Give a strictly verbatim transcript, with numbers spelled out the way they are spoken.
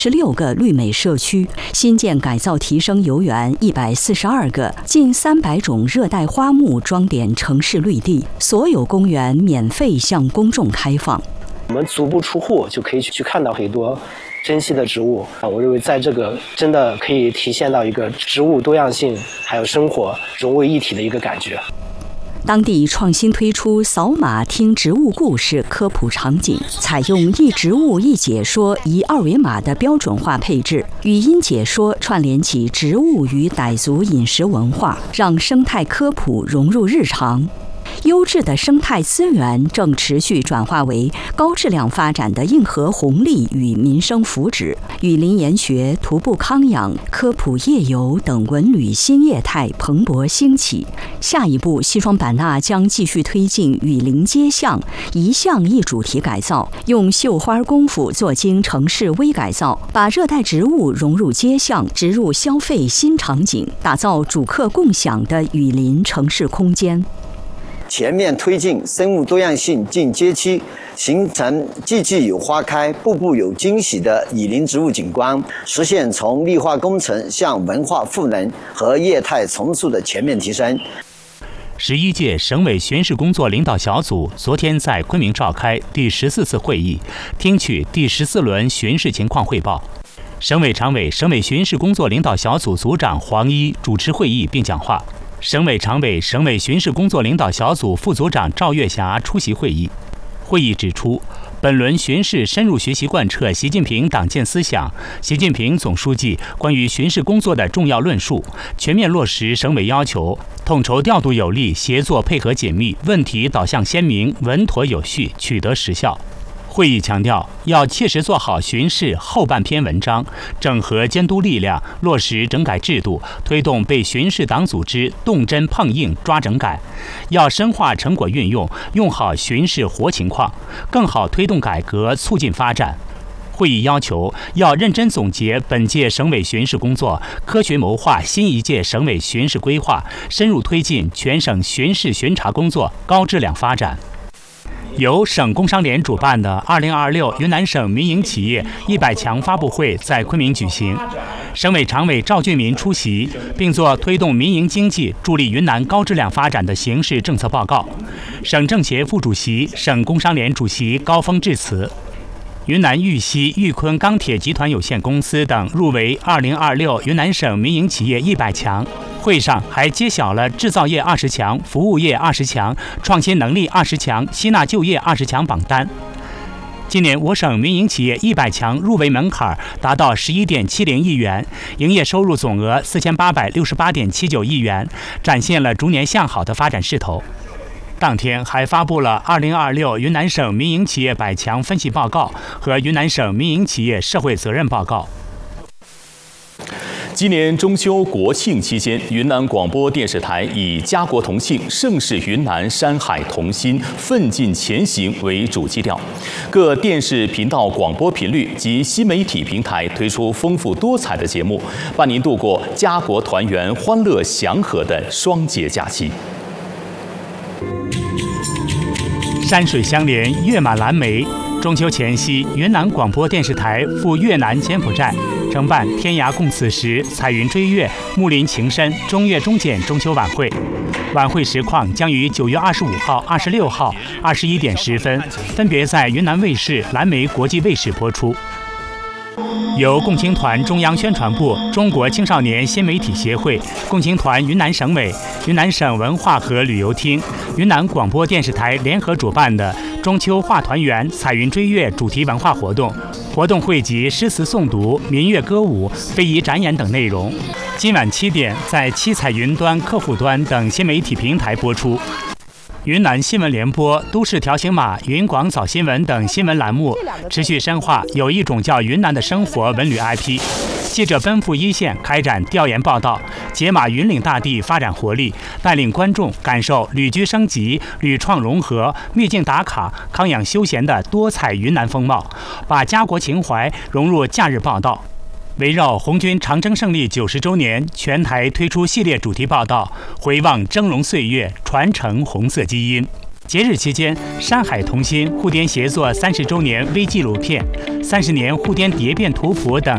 十六个绿美社区，新建改造提升游园一百四十二个，近三百种热带花木装点城市绿地，所有公园免费向公众开放。 我们足不出户就可以去看到很多珍稀的植物，我认为在这个真的可以体现到一个植物多样性还有生活融为一体的一个感觉。 当地创新推出扫码听植物故事科普场景，采用一植物一解说一二维码的标准化配置，语音解说串联起植物与傣族饮食文化，让生态科普融入日常。优质的生态资源正持续转化为高质量发展的硬核红利与民生福祉，雨林研学、徒步康养、科普夜游等文旅新业态蓬勃兴起。下一步，西双版纳将继续推进雨林街巷一项一主题改造，用绣花功夫做精城市微改造，把热带植物融入街巷，植入消费新场景，打造主客共享的雨林城市空间。 全面推进生物多样性进街区，形成季季有花开、步步有惊喜的雨林植物景观，实现从绿化工程向文化赋能和业态重塑的全面提升。 十一届省委巡视工作领导小组昨天在昆明召开第十四次会议，听取第十四轮巡视情况汇报。省委常委、省委巡视工作领导小组组长黄一主持会议并讲话。省委常委、省委巡视工作领导小组副组长赵月霞出席会议。会议指出，本轮巡视深入学习贯彻习近平党建思想、习近平总书记关于巡视工作的重要论述，全面落实省委要求，统筹调度有力，协作配合紧密，问题导向鲜明，稳妥有序，取得实效。会议强调，要切实做好巡视后半篇文章，整合监督力量，落实整改制度，推动被巡视党组织动真碰硬抓整改。要深化成果运用，用好巡视活情况，更好推动改革，促进发展。会议要求，要认真总结本届省委巡视工作，科学谋划新一届省委巡视规划，深入推进全省巡视巡查工作高质量发展。由省工商联主办的二零二六云南省民营企业一百强发布会在昆明举行，省委常委赵俊民出席，并作推动民营经济、助力云南高质量发展的形势政策报告。省政协副主席、省工商联主席高峰致辞。云南玉溪玉坤钢铁集团有限公司等入围二零二六云南省民营企业一百强。会上还揭晓了制造业二十强、服务业二十强、创新能力二十强、吸纳就业二十强榜单。今年我省民营企业一百强入围门槛达到十一点七零亿元，营业收入总额四千八百六十八点七九亿元，展现了逐年向好的发展势头。当天还发布了二零二六云南省民营企业百强分析报告和云南省民营企业社会责任报告。 今年中秋国庆期间，云南广播电视台以“家国同庆，盛世云南，山海同心，奋进前行”为主基调，各电视频道广播频率及新媒体平台推出丰富多彩的节目，伴您度过家国团圆、欢乐祥和的双节假期。 山水相连，月满蓝莓。中秋前夕，云南广播电视台赴越南柬埔寨承办“天涯共此时，彩云追月，木林情深”中越中柬中秋晚会。晚会实况将于九月二十五号、二十六号二十一点十分分别在云南卫视、蓝莓国际卫视播出。由共青团中央宣传部、中国青少年新媒体协会、共青团云南省委、云南省文化和旅游厅、云南广播电视台联合主办的中秋话团圆、彩云追月主题文化活动，活动汇集诗词诵读、民乐歌舞、非遗展演等内容。今晚七点在七彩云端、客户端等新媒体平台播出。云南新闻联播、都市条形码、云广早新闻等新闻栏目持续深化有一种叫云南的生活文旅 I P， 记者奔赴一线开展调研报道，解码云岭大地发展活力，带领观众感受旅居升级、旅创融合、秘境打卡、康养休闲的多彩云南风貌，把家国情怀融入假日报道。围绕红军长征胜利九十周年，全台推出系列主题报道，回望峥嵘岁月，传承红色基因。节日期间，山海同心互颠协作三十周年微纪录片、三十年互颠蝶变图谱等